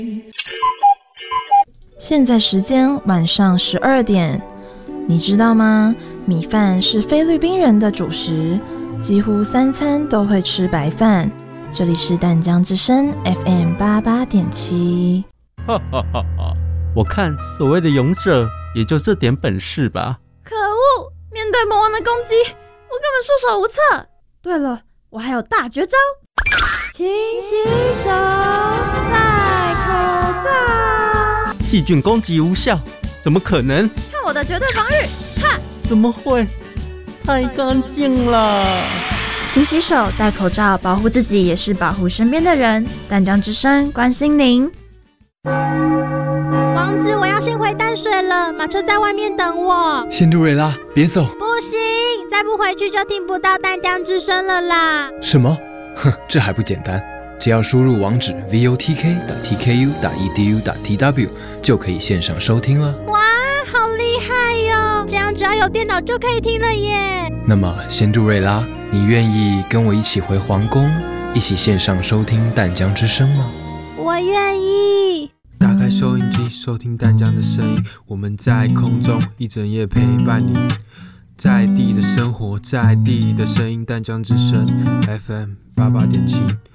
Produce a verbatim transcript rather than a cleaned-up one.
现在时间晚上十二点，你知道吗？米饭是菲律宾人的主食，几乎三餐都会吃白饭。这里是淡江之声 F M 八八点七。 哈哈哈哈！我看所谓的勇者也就这点本事吧。 可恶！面对魔王的攻击，我根本束手无策。对了，我还有大绝招，勤洗手，戴口罩。 细菌攻击无效，怎么可能？ 看我的绝对防御！哈！ 怎么会？太干净了。 勤洗手，戴口罩，保护自己也是保护身边的人。淡江之声关心您。 王子，我要先回淡水了，马车在外面等我。 仙杜瑞拉，别走！ 不行，再不回去就听不到淡江之声了啦。 什么？哼，这还不简单，只要输入网址 v o t k 点 t k u 点 e d u 点 t w 就可以线上收听了。 哇，好厉害哟！这样只要有电脑就可以听了耶。 那么，仙杜瑞拉，你愿意跟我一起回皇宫，一起线上收听淡江之声吗？ 我愿意。 打开收音机，收听淡江的声音，我们在空中一整夜陪伴你，在地的生活，在地的声音，淡江之声 F M 八八点七。